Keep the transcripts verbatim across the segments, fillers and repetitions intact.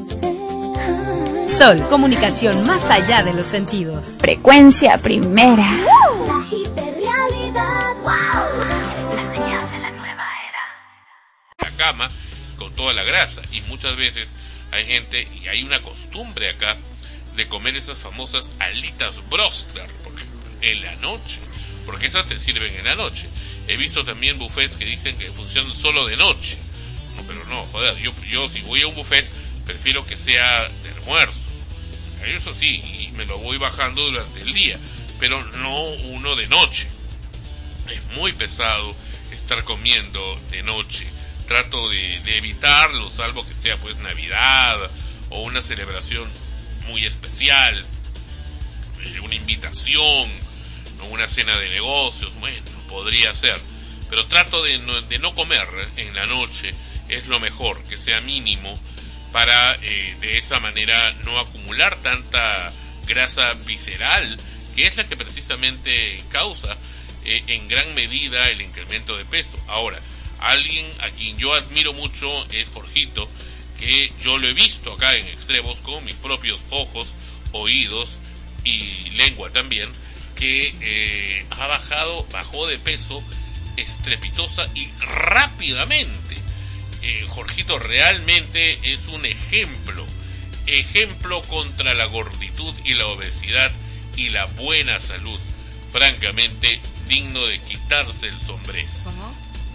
Sol, comunicación más allá de los sentidos. Frecuencia primera. La hiperrealidad. Wow. La señal de la nueva era. La cama con toda la grasa, y muchas veces hay gente, y hay una costumbre acá, de comer esas famosas alitas broster, por ejemplo, en la noche, porque esas se sirven en la noche. He visto también buffets que dicen que funcionan solo de noche. No, pero no, joder, yo, yo si voy a un buffet, prefiero que sea de almuerzo. Eso sí, y me lo voy bajando durante el día, pero no uno de noche. Es muy pesado estar comiendo de noche. Trato de, de evitarlo, salvo que sea pues Navidad o una celebración muy especial, una invitación, una cena de negocios, bueno, podría ser, pero trato de no, de no comer en la noche, es lo mejor, que sea mínimo, para eh, de esa manera no acumular tanta grasa visceral, que es la que precisamente causa eh, en gran medida el incremento de peso. Ahora, alguien a quien yo admiro mucho es Jorgito, que yo lo he visto acá en Extremos con mis propios ojos, oídos y lengua también, que eh, ha bajado, bajó de peso estrepitosa y rápidamente. Eh, Jorgito realmente es un ejemplo, ejemplo contra la gorditud y la obesidad y la buena salud, francamente digno de quitarse el sombrero. ¿Cómo?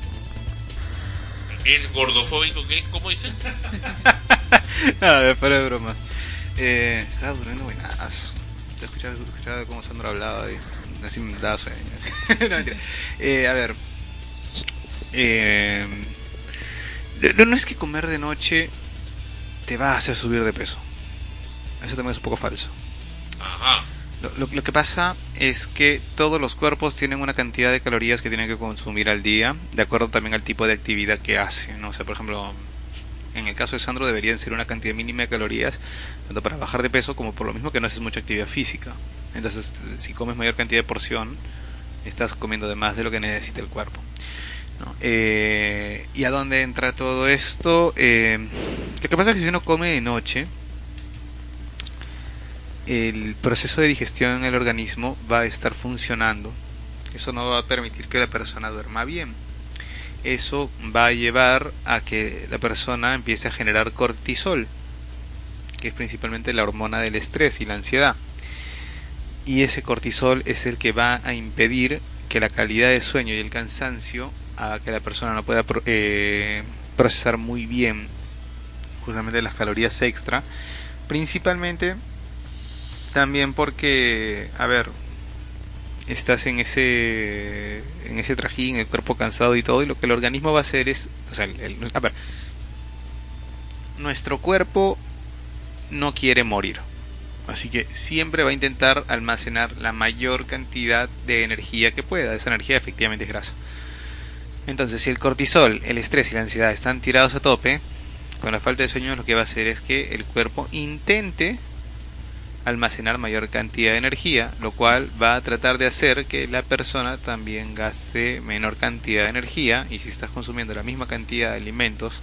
¿El gordofóbico qué es? ¿Cómo dices? No, fuera de broma. Eh, estaba durmiendo buenazo. Te escuchaba, escuchaba cómo Sandra hablaba y así me daba sueño. No, mentira. Eh, a ver. Eh, no, no es que comer de noche te va a hacer subir de peso. Eso también es un poco falso. Ajá. Lo, lo, lo que pasa es que todos los cuerpos tienen una cantidad de calorías que tienen que consumir al día, de acuerdo también al tipo de actividad que hacen, ¿no? O sea, por ejemplo, en el caso de Sandro deberían ser una cantidad mínima de calorías, tanto para bajar de peso como por lo mismo que no haces mucha actividad física. Entonces, si comes mayor cantidad de porción, estás comiendo de más de lo que necesita el cuerpo, ¿no? Eh, ¿Y a dónde entra todo esto? Eh, lo que pasa es que si uno come de noche, el proceso de digestión en el organismo va a estar funcionando. Eso no va a permitir que la persona duerma bien. Eso va a llevar a que la persona empiece a generar cortisol, que es principalmente la hormona del estrés y la ansiedad. Y ese cortisol es el que va a impedir que la calidad de sueño y el cansancio haga que la persona no pueda eh, procesar muy bien justamente las calorías extra, principalmente también porque, a ver, estás en ese en ese trajín, el cuerpo cansado y todo, y lo que el organismo va a hacer es, o sea, el, el, a ver, nuestro cuerpo no quiere morir, así que siempre va a intentar almacenar la mayor cantidad de energía que pueda. Esa energía efectivamente es grasa. Entonces, si el cortisol, el estrés y la ansiedad están tirados a tope, con la falta de sueño lo que va a hacer es que el cuerpo intente almacenar mayor cantidad de energía, lo cual va a tratar de hacer que la persona también gaste menor cantidad de energía. Y si estás consumiendo la misma cantidad de alimentos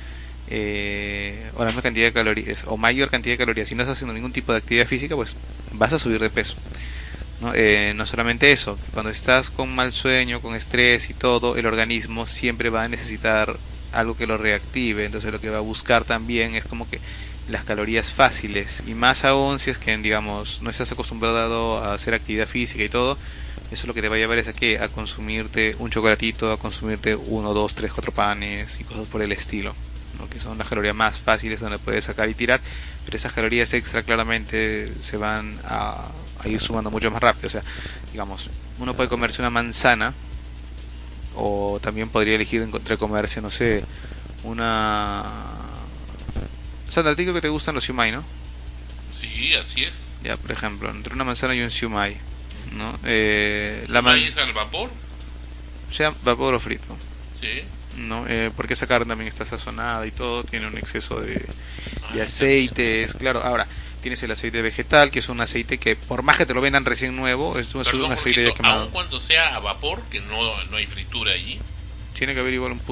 eh, o la misma cantidad de calorías o mayor cantidad de calorías, si no estás haciendo ningún tipo de actividad física, pues vas a subir de peso, ¿no? Eh, no solamente eso, cuando estás con mal sueño, con estrés y todo, el organismo siempre va a necesitar algo que lo reactive. Entonces lo que va a buscar también es como que las calorías fáciles, y más aún si es que, digamos, no estás acostumbrado a hacer actividad física y todo. Eso lo que te va a llevar es a que a consumirte un chocolatito, a consumirte uno, dos, tres, cuatro panes y cosas por el estilo, ¿no? Que son las calorías más fáciles donde puedes sacar y tirar, pero esas calorías extra claramente se van a, a ir sumando mucho más rápido. O sea, digamos, uno puede comerse una manzana, o también podría elegir entre comerse, no sé, una... Sandra, a ti creo que te gustan los siumai, ¿no? Sí, así es. Ya, por ejemplo, entre una manzana y un siumai, ¿no? Eh, ¿La man... es al vapor? Sea vapor o frito. Sí. ¿No? Eh, porque esa carne también está sazonada y todo, tiene un exceso de, de Ah, aceites, claro. Ahora, tienes el aceite vegetal, que es un aceite que, por más que te lo vendan recién nuevo, es, es Perdón, un aceite Jorgito, ya quemado. aun cuando sea a vapor, que no, no hay fritura allí. Tiene que haber igual un punto